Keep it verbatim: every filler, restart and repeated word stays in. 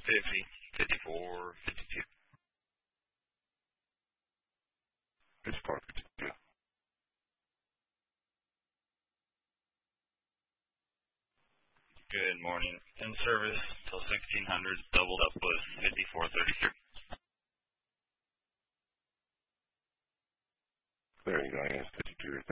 fifty, fifty-four, fifty-two. It's part fifty-two. Good morning. In service till sixteen hundred, doubled up was fifty-four thirty.